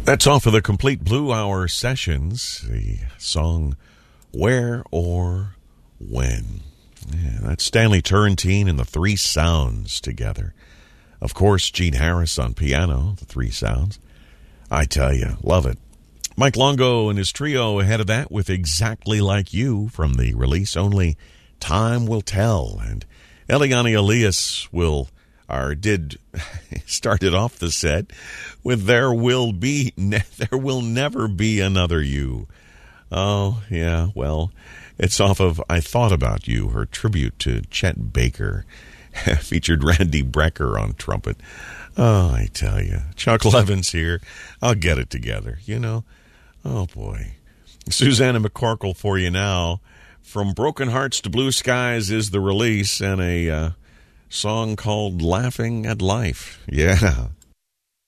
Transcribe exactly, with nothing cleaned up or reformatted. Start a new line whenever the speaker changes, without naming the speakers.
That's off of the Complete Blue Hour Sessions, the song Where or When. Yeah, that's Stanley Turrentine and the Three Sounds together. Of course, Gene Harris on piano, the Three Sounds. I tell you, love it. Mike Longo and his trio ahead of that with Exactly Like You from the release Only Time Will Tell. And Eliane Elias will, or did, started off the set with There Will Be, ne- There Will Never Be Another You. Oh, yeah, well, it's off of I Thought About You, her tribute to Chet Baker. Featured Randy Brecker on trumpet. Oh, I tell you. Chuck Levin's here. I'll get it together, you know. Oh, boy. Susanna McCorkle for you now. From Broken Hearts to Blue Skies is the release, and a uh, song called Laughing at Life. Yeah.